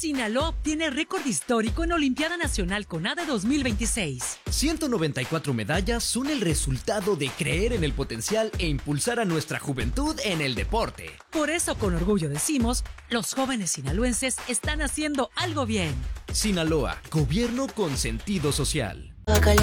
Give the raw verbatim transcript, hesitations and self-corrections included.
Sinaloa obtiene récord histórico en Olimpiada Nacional CONADE dos mil veintiséis. ciento noventa y cuatro medallas son el resultado de creer en el potencial e impulsar a nuestra juventud en el deporte. Por eso, con orgullo decimos, los jóvenes sinaloenses están haciendo algo bien. Sinaloa, gobierno con sentido social. Bacalao.